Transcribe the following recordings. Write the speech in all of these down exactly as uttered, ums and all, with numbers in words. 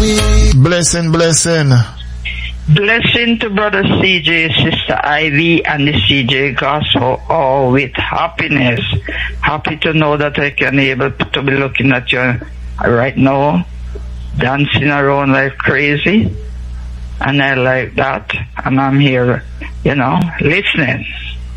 Blessing, blessing. Blessing to Brother C J, Sister Ivy, and the C J Gospel, all with happiness. Happy to know that I can be able to be looking at you right now, dancing around like crazy. And I like that. And I'm here, you know, listening.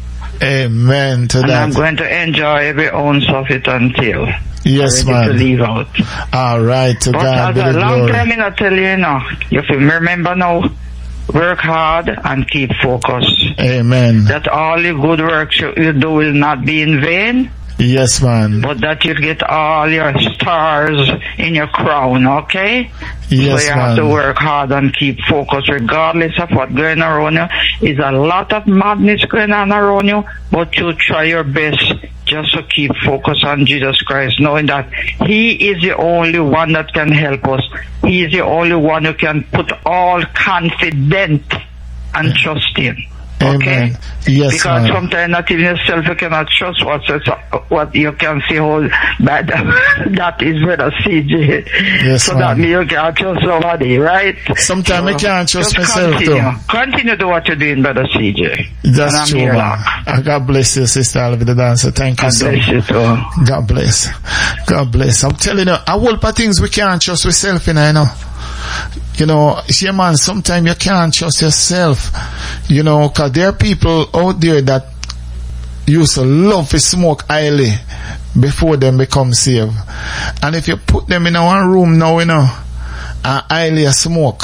Amen to and that. I'm going to enjoy every ounce of it until yes, I'm ready man. to leave out. All right, to but God be as the a long glory. time, I tell you, you know, you have to remember now, work hard and keep focused. Amen. That all the good work you do will not be in vain. Yes, man. But that you get all your stars in your crown, okay? Yes, so you man. have to work hard and keep focused regardless of what's going around you. There's a lot of madness going on around you, but you try your best just to keep focused on Jesus Christ, knowing that He is the only one that can help us. He is the only one who can put all confidence and trust in. Okay? Amen. Yes, because man. sometimes not even yourself you cannot trust what, what you can see how bad that is Brother C J. Yes, so man. that means you can't trust somebody, right? Sometimes so I can't trust just myself continue. too. Continue to what you're doing, Brother C J. That's and I'm true, here man. now. God bless you, Sister Olive the Dancer. Thank you God so bless much. you too. God bless. God bless. I'm telling you, a whole lot of things we can't trust ourselves in, you know. You know, yeah, man, sometimes you can't trust yourself. You know, cause there are people out there that used to love to smoke highly before them become saved. And if you put them in one room now, you know, and highly a smoke,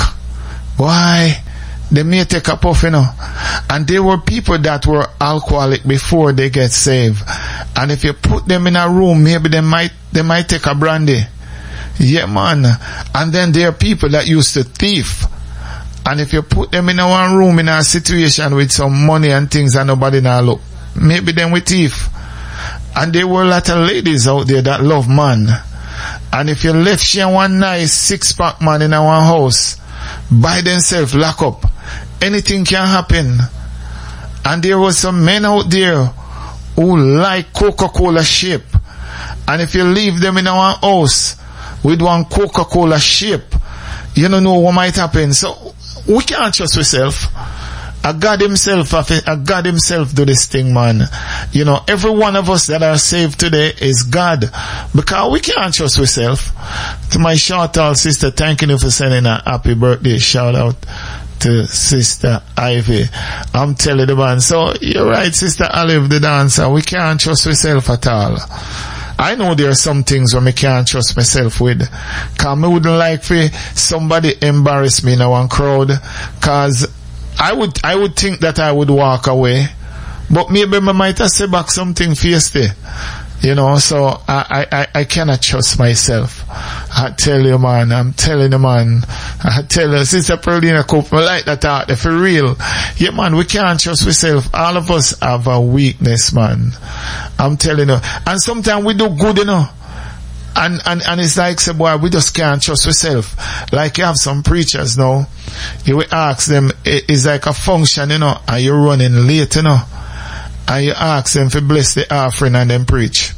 why? They may take a puff, you know. And there were people that were alcoholic before they get saved. And if you put them in a room, maybe they might, they might take a brandy. Yeah, man. And then there are people that used to thief. And if you put them in a one room in a situation with some money and things and nobody now look, maybe them with thief. And there were a lot of ladies out there that love man. And if you left she one nice six pack man in a one house, by themselves lock up, anything can happen. And there was some men out there who like Coca-Cola shape. And if you leave them in a one house with one Coca-Cola shape, you don't know what might happen. So we can't trust ourselves. A God himself, a God himself do this thing, man. You know, every one of us that are saved today is God. Because we can't trust ourselves. To my shout out sister, thanking you for sending a happy birthday shout out to Sister Ivy. I'm telling you, man. So you're right, Sister Olive the Dancer. We can't trust ourselves at all. I know there are some things where I can't trust myself with. Cause I wouldn't like for somebody embarrass me in one crowd. Cause I would, I would think that I would walk away. But maybe I might have said back something fiercely. You know, so I, I, I cannot trust myself. I tell you, man, I'm telling you, man. I tell you, Sister Perlina Cope, I like that out there, for real. Yeah, man, we can't trust ourselves. All of us have a weakness, man. I'm telling you. And sometimes we do good, you know. And, and, and it's like, say, boy, we just can't trust ourselves. Like you have some preachers now. You will ask them, it's like a function, you know, and you're running late, you know. And you ask them to bless the offering and then preach.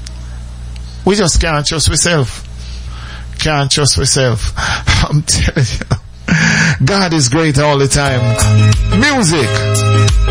We just can't trust ourselves. Can't trust ourselves. I'm telling you. God is great all the time. Music.